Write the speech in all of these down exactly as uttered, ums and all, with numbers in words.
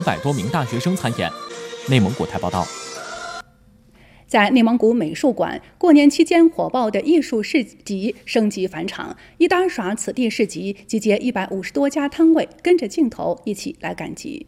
百多名大学生参演。内蒙古台报道。 在内蒙古美术馆，过年期间火爆的艺术市集升级返场，一搭耍此地市集集结一百五十多家摊位，跟着镜头一起来赶集。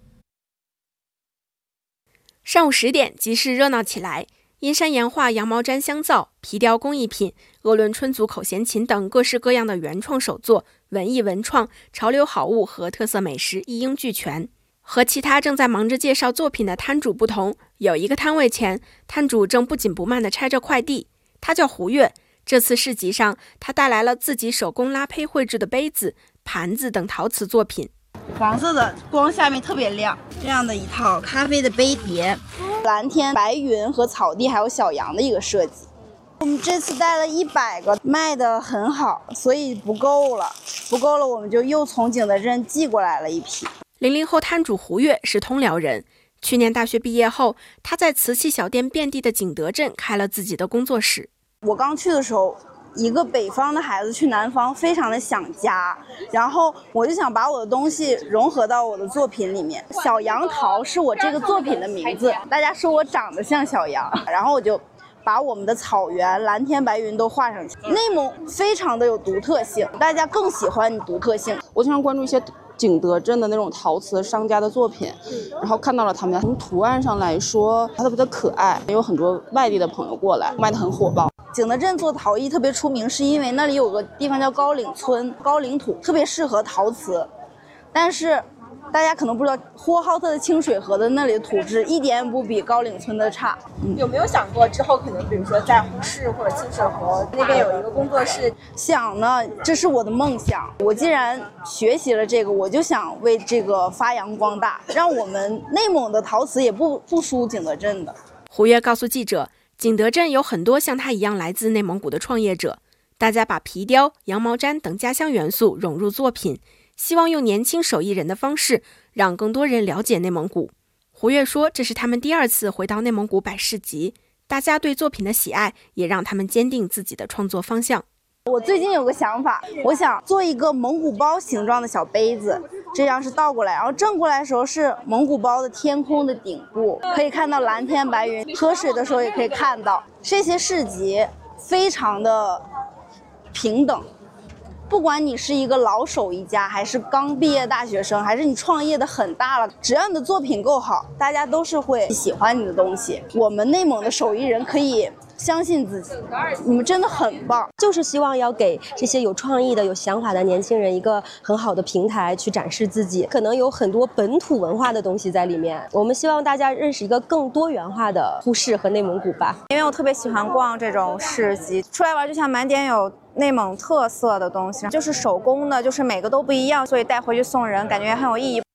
上午十点，集市热闹起来，阴山岩画、羊毛毡香皂、皮雕工艺品、鄂伦春族口弦琴等各式各样的原创手作、文艺文创、潮流好物和特色美食一应俱全。和其他正在忙着介绍作品的摊主不同，有一个摊位前，摊主正不紧不慢地拆着快递。他叫胡月，这次市集上，他带来了自己手工拉坯绘制的杯子、盘子等陶瓷作品。 黄色的光下面特别亮，这样的一套咖啡的杯碟，蓝天白云和草地还有小羊的一个设计。我们这次带了一百个，卖得很好，所以不够了，不够了我们就又从景德镇寄过来了一批。 零零后摊主胡月是通辽人，去年大学毕业后，他在瓷器小店遍地的景德镇开了自己的工作室。 我刚去的时候，一个北方的孩子去南方，非常的想家，然后我就想把我的东西融合到我的作品里面。小杨桃是我这个作品的名字，大家说我长得像小羊，然后我就把我们的草原、蓝天白云都画上去。内蒙非常的有独特性，大家更喜欢你独特性。 我经常关注一些景德镇的那种陶瓷商家的作品，然后看到了他们从图案上来说它特别的可爱，也有很多外地的朋友过来，卖得很火爆。 景德镇做陶艺特别出名，是因为那里有个地方叫高岭村，高岭土特别适合陶瓷，但是大家可能不知道，呼和浩特的清水河的那里的土质一点也不比高岭村的差。 嗯、有没有想过之后可能比如说在呼市或者清水河那边有一个工作室？ 想呢，这是我的梦想。我既然学习了这个，我就想为这个发扬光大，让我们内蒙的陶瓷也不不输景德镇的。 胡月告诉记者，景德镇有很多像他一样来自内蒙古的创业者，大家把皮雕、羊毛毡等家乡元素融入作品，希望用年轻手艺人的方式让更多人了解内蒙古。胡月说，这是他们第二次回到内蒙古摆市集，大家对作品的喜爱也让他们坚定自己的创作方向。 我最近有个想法，我想做一个蒙古包形状的小杯子，这样是倒过来，然后正过来的时候是蒙古包的天空的顶部，可以看到蓝天白云，喝水的时候也可以看到。这些市集非常的平等，不管你是一个老手艺家，还是刚毕业大学生，还是你创业的很大了，只要你的作品够好，大家都是会喜欢你的东西。我们内蒙的手艺人可以相信自己，你们真的很棒。 就是希望要给这些有创意的、有想法的年轻人一个很好的平台去展示自己，可能有很多本土文化的东西在里面。我们希望大家认识一个更多元化的呼市和内蒙古吧。 因为我特别喜欢逛这种市集，出来玩就想买点有内蒙特色的东西，就是手工的，就是每个都不一样，所以带回去送人，感觉很有意义。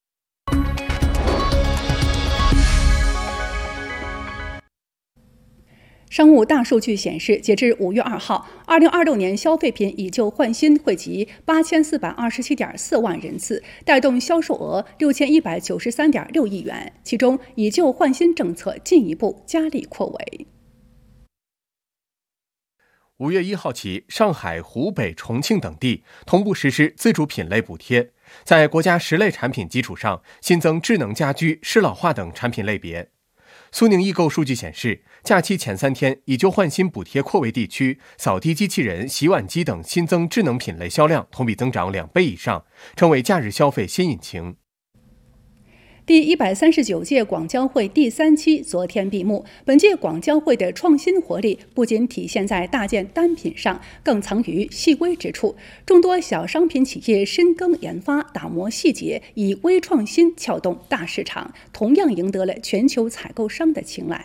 商务大数据显示，截至五月二号，二零二六年消费品以旧换新惠及八千四百二十七点四万人次，带动销售额六千一百九十三点六亿元。其中，以旧换新政策进一步加力扩围。 五月一号起，上海、湖北、重庆等地同步实施自主品类补贴，在国家十类产品基础上新增智能家居、适老化等产品类别。苏宁易购数据显示，假期前三天以旧换新补贴扩围地区，扫地机器人、洗碗机等新增智能品类销量同比增长两倍以上，成为假日消费新引擎。 第一百三十九届广交会第三期昨天闭幕。本届广交会的创新活力不仅体现在大件单品上，更藏于细微之处。众多小商品企业深耕研发，打磨细节，以微创新撬动大市场，同样赢得了全球采购商的青睐。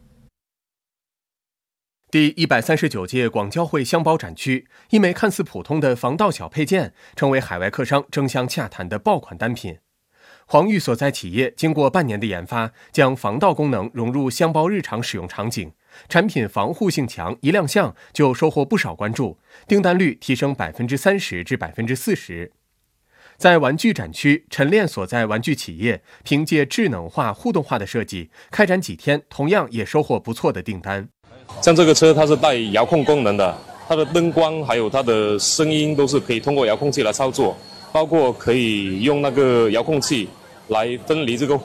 第一百三十九届广交会箱包展区，一枚看似普通的防盗小配件，成为海外客商争相洽谈的爆款单品。黄玉所在企业经过半年的研发，将防盗功能融入箱包日常使用场景，产品防护性强，一亮相就收获不少关注，订单率提升百分之三十至百分之四十。在玩具展区，陈炼所在玩具企业凭借智能化、互动化的设计，开展几天，同样也收获不错的订单。 像这个车，它是带遥控功能的，它的灯光还有它的声音都是可以通过遥控器来操作。包括可以用那个遥控器来分离这个